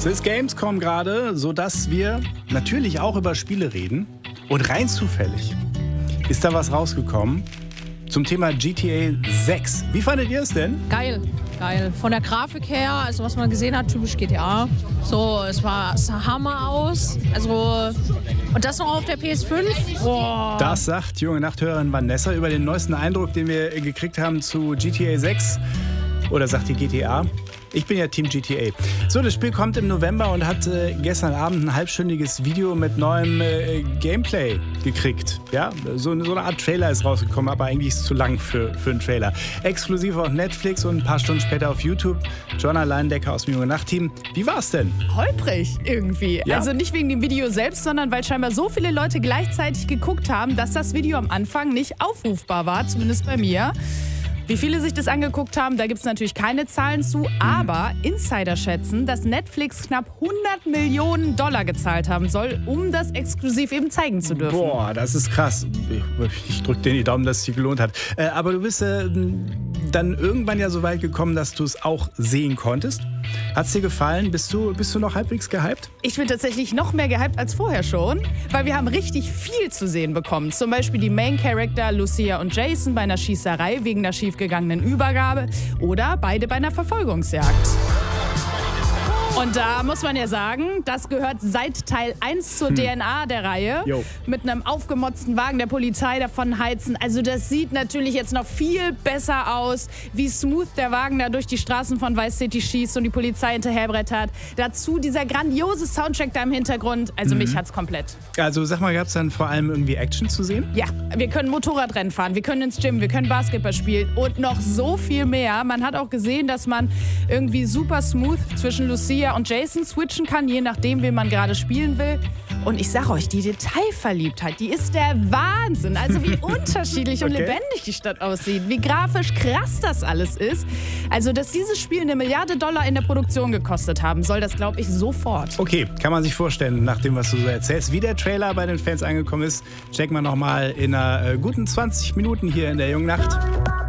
Es ist Gamescom gerade, sodass wir natürlich auch über Spiele reden. Und rein zufällig ist da was rausgekommen zum Thema GTA 6. Wie fandet ihr es denn? Geil. Von der Grafik her, also was man gesehen hat, typisch GTA. So, es sah Hammer aus. Also, und das noch auf der PS5. Boah. Das sagt junge Nachthörerin Vanessa über den neuesten Eindruck, den wir gekriegt haben zu GTA 6. Oder sagt die GTA? Ich bin ja Team GTA. So, das Spiel kommt im November und hat gestern Abend ein halbstündiges Video mit neuem Gameplay gekriegt. Ja, so eine Art Trailer ist rausgekommen, aber eigentlich ist es zu lang für einen Trailer. Exklusiv auf Netflix und ein paar Stunden später auf YouTube. Joanna Leindecker aus dem Junge Nacht-Team. Wie war's denn? Holprig irgendwie. Ja? Also nicht wegen dem Video selbst, sondern weil scheinbar so viele Leute gleichzeitig geguckt haben, dass das Video am Anfang nicht aufrufbar war, zumindest bei mir. Wie viele sich das angeguckt haben, da gibt es natürlich keine Zahlen zu, aber Insider schätzen, dass Netflix knapp 100 Millionen $ gezahlt haben soll, um das exklusiv eben zeigen zu dürfen. Boah, das ist krass. Ich drücke dir die Daumen, dass es sich gelohnt hat. Aber du bist dann irgendwann ja so weit gekommen, dass du es auch sehen konntest. Hat es dir gefallen? Bist du noch halbwegs gehypt? Ich bin tatsächlich noch mehr gehypt als vorher schon, weil wir haben richtig viel zu sehen bekommen. Zum Beispiel die Main Character Lucia und Jason bei einer Schießerei wegen einer schiefgegangenen Übergabe oder beide bei einer Verfolgungsjagd. Und da muss man ja sagen, das gehört seit Teil 1 zur DNA der Reihe. Jo. Mit einem aufgemotzten Wagen der Polizei davon heizen. Also das sieht natürlich jetzt noch viel besser aus, wie smooth der Wagen da durch die Straßen von Vice City schießt und die Polizei hinterherbrettert. Dazu dieser grandiose Soundtrack da im Hintergrund. Also mich hat's komplett. Also sag mal, gab es dann vor allem irgendwie Action zu sehen? Ja, wir können Motorradrennen fahren, wir können ins Gym, wir können Basketball spielen und noch so viel mehr. Man hat auch gesehen, dass man irgendwie super smooth zwischen Lucia und Jason switchen kann, je nachdem, wen man gerade spielen will. Und ich sag euch, die Detailverliebtheit, die ist der Wahnsinn. Also wie unterschiedlich und lebendig die Stadt aussieht, wie grafisch krass das alles ist. Also, dass dieses Spiel $1 Milliarde in der Produktion gekostet haben soll, das glaube ich sofort. Okay, kann man sich vorstellen, nach dem, was du so erzählst. Wie der Trailer bei den Fans angekommen ist, checken wir nochmal in einer guten 20 Minuten hier in der Jungen Nacht.